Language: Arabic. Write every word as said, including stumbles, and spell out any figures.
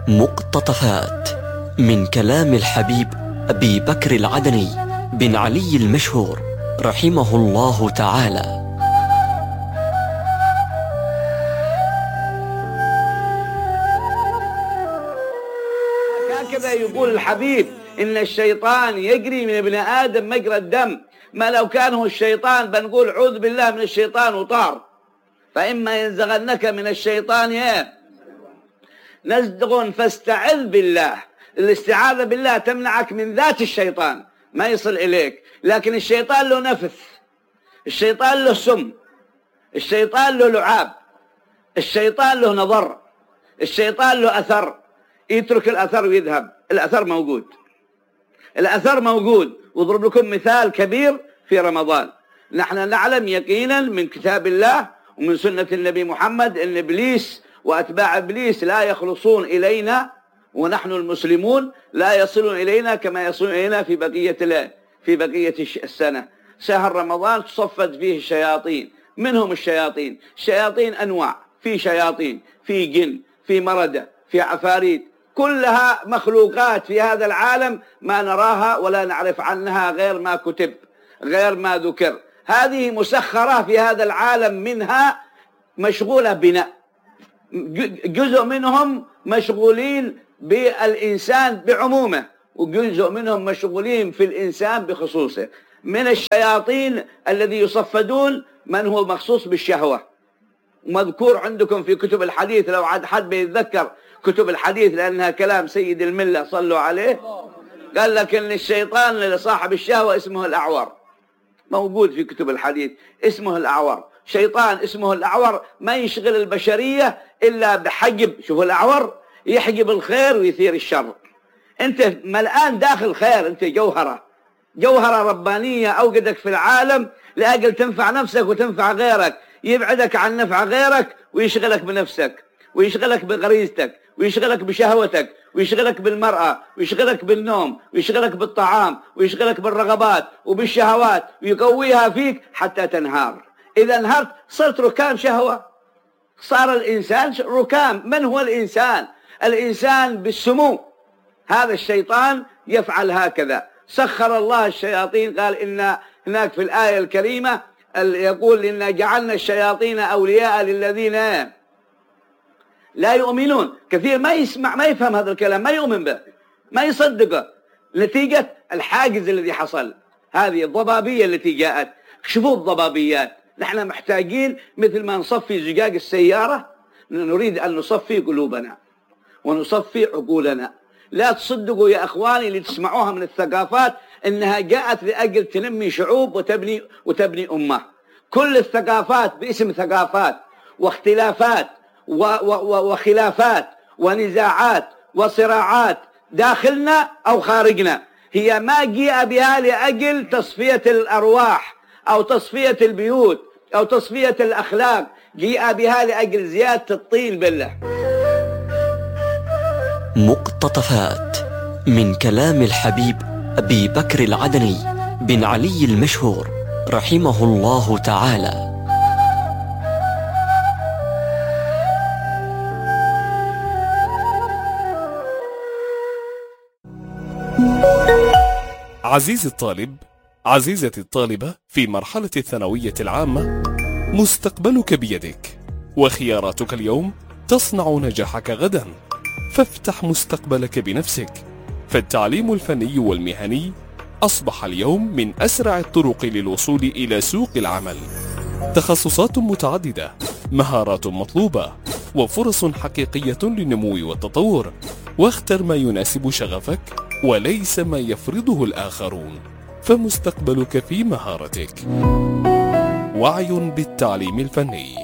مقتطفات من كلام الحبيب أبي بكر العدني بن علي المشهور رحمه الله تعالى. هكذا يقول الحبيب إن الشيطان يجري من ابن آدم مجرى الدم، ما لو كان هو الشيطان بنقول عوذ بالله من الشيطان وطار. فإما ينزغنك من الشيطان يا نزغ فاستعذ بالله. الاستعاذة بالله تمنعك من ذات الشيطان، ما يصل إليك. لكن الشيطان له نفث، الشيطان له سم، الشيطان له لعاب، الشيطان له نظر، الشيطان له أثر. يترك الأثر ويذهب، الأثر موجود، الأثر موجود. واضرب لكم مثال كبير في رمضان. نحن نعلم يقينا من كتاب الله ومن سنة النبي محمد أن إبليس وأتباع إبليس لا يخلصون إلينا، ونحن المسلمون لا يصلون إلينا كما يصلون إلينا في بقية في بقية السنة. شهر رمضان تصفد فيه الشياطين. منهم الشياطين، الشياطين أنواع، في شياطين، في جن، في مردة، في عفاريت، كلها مخلوقات في هذا العالم ما نراها ولا نعرف عنها غير ما كتب، غير ما ذكر. هذه مسخرة في هذا العالم، منها مشغولة بنا، جزء منهم مشغولين بالإنسان بعمومه، وجزء منهم مشغولين في الإنسان بخصوصه. من الشياطين الذي يصفدون من هو مخصوص بالشهوة، مذكور عندكم في كتب الحديث. لو عاد حد بيتذكر كتب الحديث لأنها كلام سيد الملة صلوا عليه، قال لك إن الشيطان لصاحب الشهوة اسمه الأعور، موجود في كتب الحديث اسمه الأعور. شيطان اسمه الأعور ما يشغل البشرية إلا بحجب، شوفوا الأعور يحجب الخير ويثير الشر. أنت ملآن داخل خير، أنت جوهرة، جوهرة ربانية أوجدك في العالم لأجل تنفع نفسك وتنفع غيرك، يبعدك عن نفع غيرك ويشغلك بنفسك ويشغلك بغريزتك ويشغلك بشهوتك ويشغلك بالمرأة ويشغلك بالنوم ويشغلك بالطعام ويشغلك بالرغبات وبالشهوات ويقويها فيك حتى تنهار. إذا انهارت صرت ركام شهوة، صار الإنسان ركام. من هو الإنسان؟ الإنسان بالسمو. هذا الشيطان يفعل هكذا. سخر الله الشياطين، قال إن هناك في الآية الكريمة يقول إنا جعلنا الشياطين أولياء للذين لا يؤمنون. كثير ما يسمع ما يفهم هذا الكلام، ما يؤمن به، ما يصدقه، نتيجة الحاجز الذي حصل، هذه الضبابية التي جاءت. شوفوا الضبابيات، نحن محتاجين مثل ما نصفي زجاج السيارة، نريد أن نصفي قلوبنا ونصفي عقولنا. لا تصدقوا يا أخواني اللي تسمعوها من الثقافات إنها جاءت لأجل تنمي شعوب وتبني وتبني أمة. كل الثقافات باسم ثقافات واختلافات وخلافات ونزاعات وصراعات داخلنا أو خارجنا، هي ما جاء بها لأجل تصفية الأرواح أو تصفية البيوت أو تصفية الأخلاق، جاء بها لأجل زيادة الطين بالله. مقتطفات من كلام الحبيب أبي بكر العدني بن علي المشهور رحمه الله تعالى. عزيزي الطالب، عزيزتي الطالبة في مرحلة الثانوية العامة، مستقبلك بيدك، وخياراتك اليوم تصنع نجاحك غدا. فافتح مستقبلك بنفسك، فالتعليم الفني والمهني أصبح اليوم من أسرع الطرق للوصول إلى سوق العمل. تخصصات متعددة، مهارات مطلوبة، وفرص حقيقية للنمو والتطور. واختر ما يناسب شغفك وليس ما يفرضه الآخرون، فمستقبلك في مهارتك. وعي بالتعليم الفني.